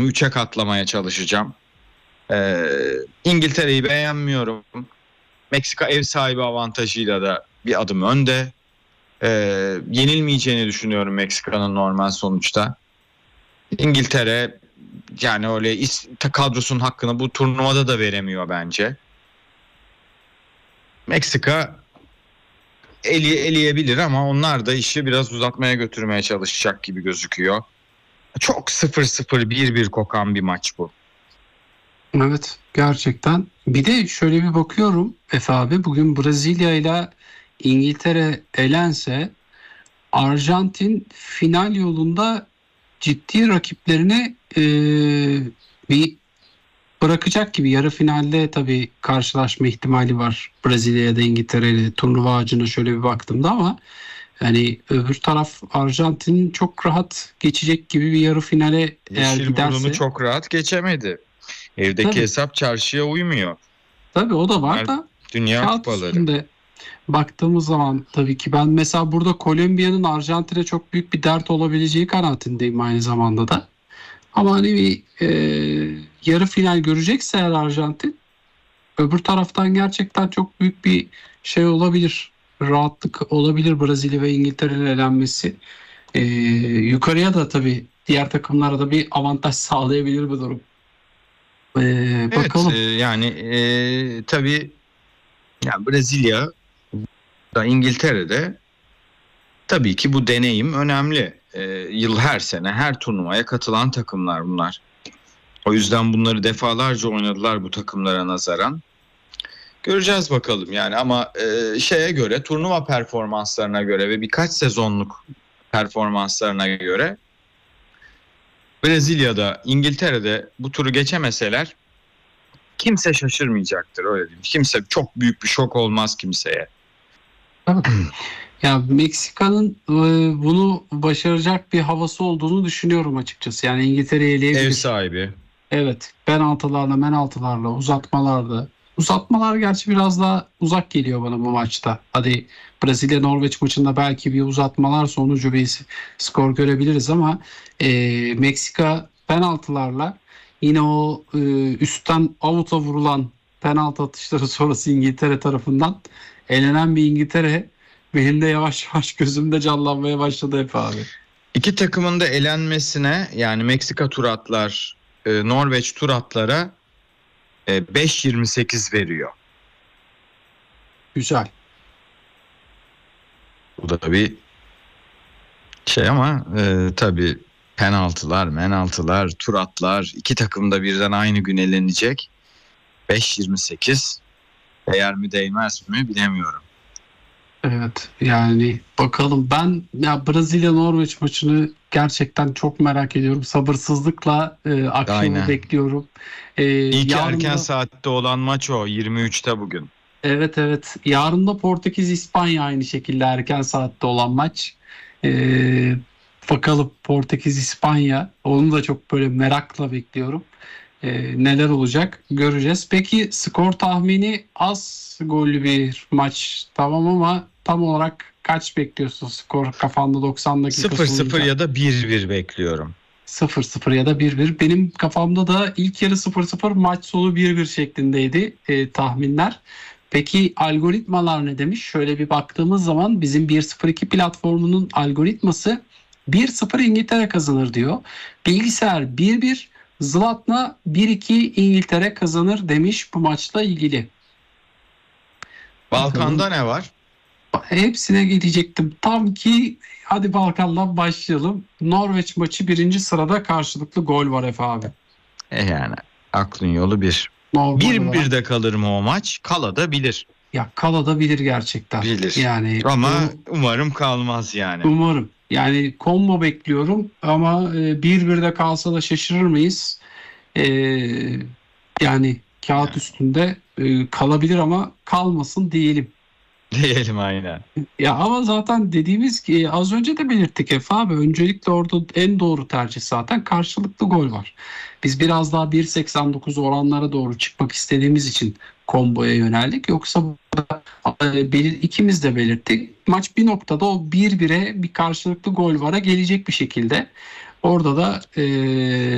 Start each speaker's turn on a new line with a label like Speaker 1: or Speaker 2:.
Speaker 1: bunu 3'e katlamaya çalışacağım. İngiltere'yi beğenmiyorum. Meksika ev sahibi avantajıyla da bir adım önde. Yenilmeyeceğini düşünüyorum Meksika'nın normal sonuçta. İngiltere yani öyle kadrosunun hakkını bu turnuvada da veremiyor bence. Meksika eleyebilir ama onlar da işi biraz uzatmaya götürmeye çalışacak gibi gözüküyor. Çok 0-0 1-1 kokan bir maç bu.
Speaker 2: Evet, gerçekten. Bir de şöyle bir bakıyorum Efe abi, bugün Brezilya ile İngiltere elense Arjantin final yolunda ciddi rakiplerini bir bırakacak gibi. Yarı finalde tabii karşılaşma ihtimali var Brezilya ya da İngiltere ile, turnuva ağacına şöyle bir baktığımda, ama yani öbür taraf Arjantin çok rahat geçecek gibi bir yarı finale eğer
Speaker 1: Yeşil burnunu
Speaker 2: giderse.
Speaker 1: çok rahat geçemedi. Evdeki
Speaker 2: Tabii,
Speaker 1: hesap çarşıya uymuyor.
Speaker 2: tabii o da var
Speaker 1: Bunlar
Speaker 2: da
Speaker 1: dünya
Speaker 2: kağıt
Speaker 1: kupaları.
Speaker 2: üstünde baktığımız zaman tabii ki ben mesela burada Kolombiya'nın Arjantin'e çok büyük bir dert olabileceği kanaatindeyim aynı zamanda da. Ama hani bir yarı final görecekse eğer Arjantin, öbür taraftan gerçekten çok büyük bir şey olabilir. Rahatlık olabilir Brezilya ve İngiltere'nin elenmesi. Yukarıya da tabii diğer takımlara da bir avantaj sağlayabilir bu durum.
Speaker 1: Evet,
Speaker 2: Bakalım.
Speaker 1: yani tabii yani Brezilya da İngiltere'de tabii ki bu deneyim önemli. Yıl her sene her turnuvaya katılan takımlar bunlar. O yüzden bunları defalarca oynadılar bu takımlara nazaran. Göreceğiz bakalım yani ama şeye göre turnuva performanslarına göre ve birkaç sezonluk performanslarına göre Brezilya'da İngiltere'de bu turu geçemeseler kimse şaşırmayacaktır öyle diyeyim. Kimse çok büyük bir şok olmaz kimseye.
Speaker 2: Ya Meksika'nın bunu başaracak bir havası olduğunu düşünüyorum açıkçası. Yani İngiltere'yi
Speaker 1: Ev
Speaker 2: eleyebilir.
Speaker 1: sahibi.
Speaker 2: Evet, penaltılarla, uzatmalarda. Uzatmalar gerçi biraz daha uzak geliyor bana bu maçta. Hadi Brezilya Norveç maçında belki bir uzatmalar sonucu bir skor görebiliriz ama Meksika penaltılarla, yine o üstten avuta vurulan penaltı atışları sonrası İngiltere tarafından elenen bir İngiltere benim de yavaş yavaş gözümde canlanmaya başladı hep abi.
Speaker 1: İki takımın da elenmesine yani Meksika tur atlar, Norveç tur atlara 5.28 veriyor.
Speaker 2: Güzel.
Speaker 1: Bu da bir şey ama tabii penaltılar, tur atlar iki takım da birden aynı gün elenecek. 5.28 değer mi değmez mi bilemiyorum.
Speaker 2: Evet, yani bakalım, ben ya Brezilya Norveç maçını gerçekten çok merak ediyorum. Sabırsızlıkla akşamı
Speaker 1: Aynen.
Speaker 2: bekliyorum.
Speaker 1: İlk
Speaker 2: Yarın
Speaker 1: erken
Speaker 2: da
Speaker 1: saatte olan maç o 23'te bugün.
Speaker 2: evet, evet, yarın da Portekiz İspanya aynı şekilde erken saatte olan maç. E, Bakalım, Portekiz İspanya, onu da çok böyle merakla bekliyorum. Neler olacak göreceğiz. Peki skor tahmini az gollü bir maç tamam, ama tam olarak kaç bekliyorsun skor kafanda 90 dakika
Speaker 1: 0-0
Speaker 2: sonunda?
Speaker 1: ya da 1-1 bekliyorum.
Speaker 2: 0-0 ya da 1-1. Benim kafamda da ilk yarı 0-0, maç sonu 1-1 şeklindeydi tahminler. Peki algoritmalar ne demiş? Şöyle bir baktığımız zaman bizim 1-0-2 platformunun algoritması 1-0 İngiltere kazanır diyor. Bilgisayar 1-1, Zlatna 1-2 İngiltere kazanır demiş bu maçla ilgili.
Speaker 1: Balkan'da
Speaker 2: Bakalım.
Speaker 1: ne var?
Speaker 2: Hepsine gidecektim. Tam ki hadi Balkan'dan başlayalım. Norveç maçı birinci sırada, karşılıklı gol var Efe abi.
Speaker 1: Yani aklın yolu bir.
Speaker 2: Normal olarak
Speaker 1: 1-1'de kalır mı o maç? Kala da bilir.
Speaker 2: ya kalabilir gerçekten.
Speaker 1: Bilir.
Speaker 2: Yani
Speaker 1: Ama
Speaker 2: bunu
Speaker 1: umarım kalmaz yani.
Speaker 2: umarım. Yani combo bekliyorum ama 1-1'de kalsa da şaşırır mıyız? E, Yani kağıt
Speaker 1: Yani
Speaker 2: üstünde kalabilir ama kalmasın diyelim.
Speaker 1: diyelim aynen.
Speaker 2: Ya ama zaten dediğimiz ki az önce de belirttik Efe abi. Öncelikle orada en doğru tercih zaten karşılıklı gol var. Biz biraz daha 1.89 oranlara doğru çıkmak istediğimiz için komboya yöneldik. Yoksa ikimiz de belirttik. Maç bir noktada o 1-1'e bir karşılıklı gol vara gelecek bir şekilde. Orada da